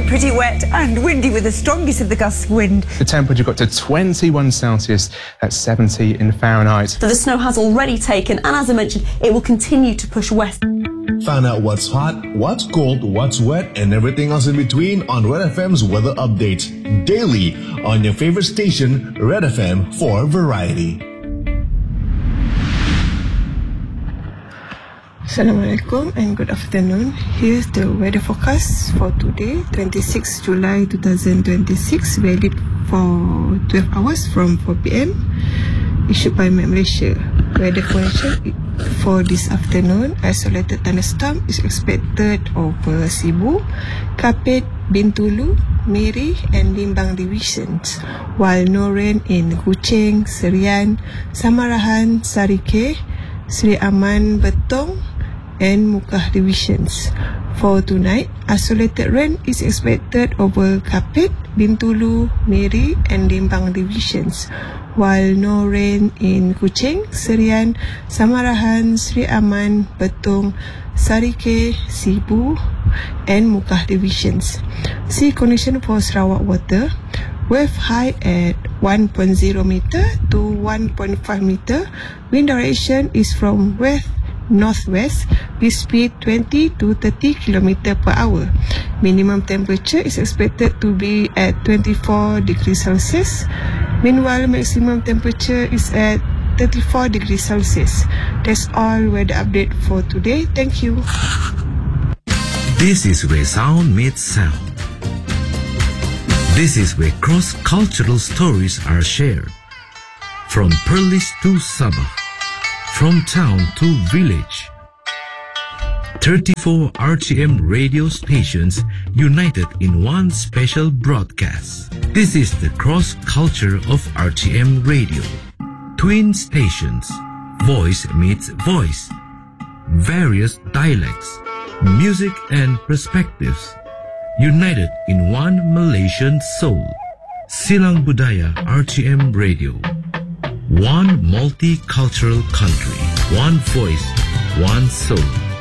pretty wet and windy with the strongest of the gusts of wind. The temperature got to 21 Celsius at 70 in Fahrenheit. So the snow has already taken, and as I mentioned, it will continue to push west. Find out what's hot, what's cold, what's wet, and everything else in between on Red FM's weather updates daily on your favorite station, Red FM, for variety. Assalamualaikum and good afternoon. Here's the weather forecast for today, 26 July 2026, valid for 12 hours from 4 p.m. issued by Met Malaysia. Weather forecast for this afternoon, isolated thunderstorm is expected over Sibu, Kapit, Bintulu, Miri and Limbang divisions, while no rain in Kuching, Serian, Samarahan, Sarike, Sri Aman, Betong and Mukah divisions. For tonight, isolated rain is expected over Kapit, Bintulu, Miri and Limbang divisions, while no rain in Kuching, Serian, Samarahan, Sri Aman, Betong, Sarike, Sibu and Mukah divisions. Sea condition for Sarawak water, wave high at 1.0 meter to 1.5 meter. Wind direction is from west northwest with speed 20 to 30 km per hour. Minimum temperature is expected to be at 24 degrees Celsius. Meanwhile, maximum temperature is at 34 degrees Celsius. That's all weather update for today. Thank you. This is where sound meets sound. This is where cross-cultural stories are shared. From Perlis to Sabah, from town to village. 34 RTM radio stations united in one special broadcast. This is the cross-culture of RTM radio. Twin stations, voice meets voice. Various dialects, music and perspectives, united in one Malaysian soul. Silang Budaya RTM Radio. One multicultural country, one voice, one soul.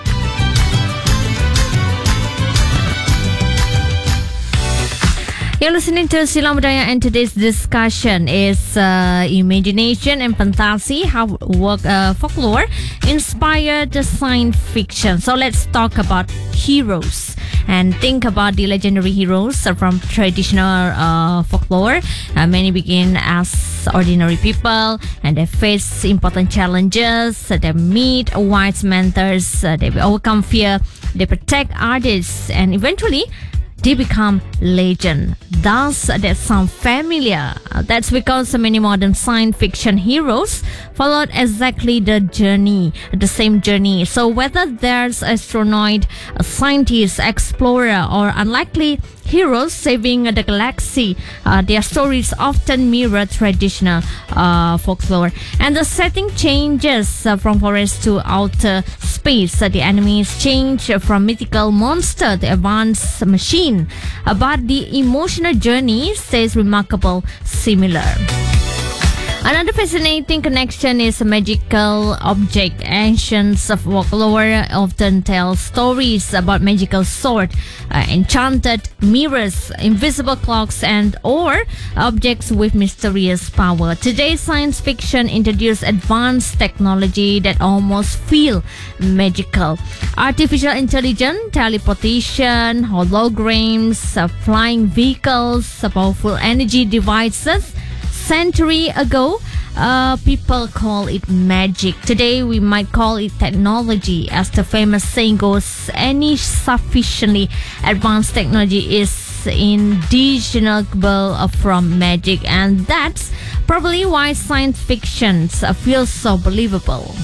You're listening to Silang Budaya, and today's discussion is imagination and fantasy, how folklore inspired the science fiction. So let's talk about heroes and think about the legendary heroes from traditional folklore. Many begin as ordinary people and they face important challenges. They meet wise mentors, they overcome fear, they protect artists, and eventually they become legend. Does that sound familiar? That's because so many modern science fiction heroes followed exactly the same journey. So whether there's astronaut, a scientist, explorer, or unlikely heroes saving the galaxy, their stories often mirror traditional folklore. And the setting changes from forest to outer space. The enemies change from mythical monster to advanced machine. But the emotional journey stays remarkable similar. Another fascinating connection is a magical object. Ancients of folklore often tell stories about magical sword, enchanted mirrors, invisible clocks, and or objects with mysterious power. Today's science fiction introduces advanced technology that almost feel magical. Artificial intelligence, teleportation, holograms, flying vehicles, powerful energy devices. Century ago, people call it magic. Today, we might call it technology. As the famous saying goes, any sufficiently advanced technology is indistinguishable from magic, and that's probably why science fiction feels so believable.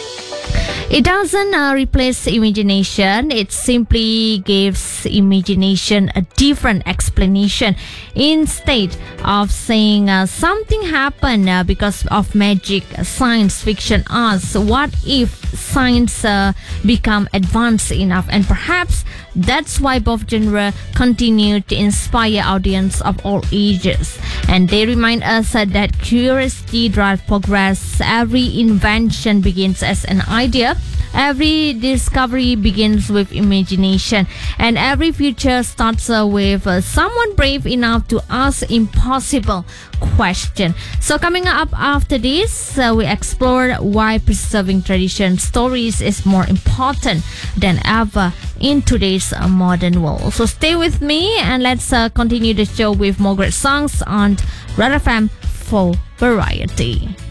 It doesn't replace imagination, it simply gives imagination a different explanation. Instead of saying something happened because of magic, science fiction asks, what if science become advanced enough and perhaps That's why both genres continue to inspire audience of all ages. And they remind us that curiosity drives progress. Every invention begins as an idea. Every discovery begins with imagination, and every future starts with someone brave enough to ask impossible question. So coming up after this, we explore why preserving tradition stories is more important than ever in today's modern world. So stay with me and let's continue the show with more great songs on Red FM for Variety.